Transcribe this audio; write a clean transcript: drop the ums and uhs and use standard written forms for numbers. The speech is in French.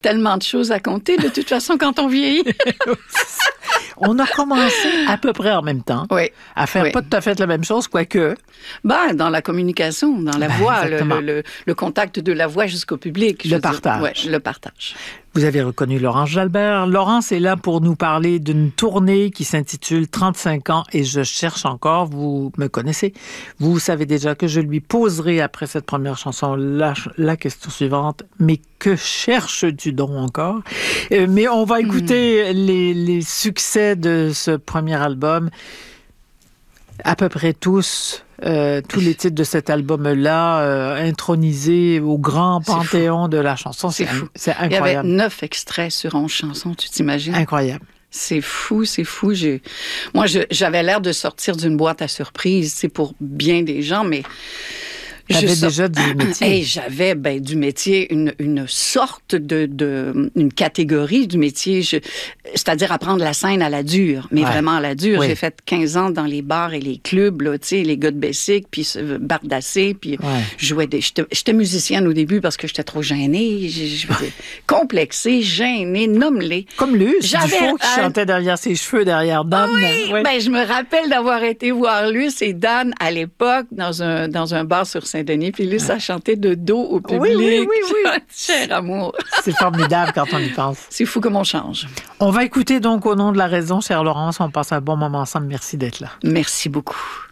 tellement de choses à compter, de toute façon, quand on vieillit. On a commencé à peu près en même temps à faire pas tout à fait la même chose, quoique. Dans la communication, dans la voix, le contact de la voix jusqu'au public. Le partage. Oui, le partage. Vous avez reconnu Laurence Jalbert. Laurence est là pour nous parler d'une tournée qui s'intitule 35 ans et je cherche encore. Vous me connaissez. Vous savez déjà que je lui poserai après cette première chanson la question suivante. Mais que cherches-tu donc encore? Mais on va écouter les succès de ce premier album. À peu près tous les titres de cet album-là intronisés au grand panthéon de la chanson. C'est incroyable. Il y avait 9 extraits sur 11 chansons, tu t'imagines? Incroyable. C'est fou, c'est fou. Moi, j'avais l'air de sortir d'une boîte à surprise, c'est pour bien des gens, mais... J'avais déjà du métier. J'avais du métier, une sorte une catégorie du métier, c'est-à-dire apprendre la scène à la dure, mais vraiment à la dure. Oui. J'ai fait 15 ans dans les bars et les clubs, là, les gars de Bessic, puis Bardassé, puis j'étais musicienne au début parce que j'étais trop gênée, complexée, gênée, nomme-les. Comme Luce Dufault qui chantait derrière ses cheveux, derrière Dan. Je me rappelle d'avoir été voir Luce et Dan à l'époque dans un bar sur Saint-Denis, puis Luce a chanté de dos au public. Oui. Cher amour. C'est formidable quand on y pense. C'est fou comme on change. On va écouter donc Au nom de la raison, chère Laurence. On passe un bon moment ensemble. Merci d'être là. Merci beaucoup.